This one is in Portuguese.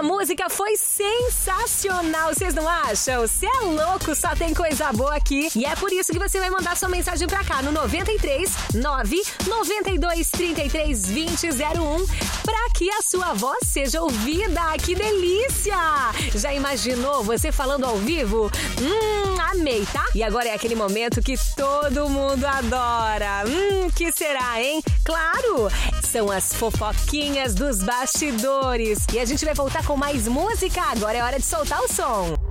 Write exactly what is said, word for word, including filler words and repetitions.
Essa música foi sensacional, vocês não acham? Você é louco, só tem coisa boa aqui. E é por isso que você vai mandar sua mensagem pra cá no noventa e três, nove nove dois, trinta e três, vinte, zero um pra que a sua voz seja ouvida. Que delícia! Já imaginou você falando ao vivo? Hum, amei, tá? E agora é aquele momento que todo mundo adora. Hum, que será, hein? Claro! São as fofoquinhas dos bastidores. E a gente vai voltar com mais música. Agora é hora de soltar o som.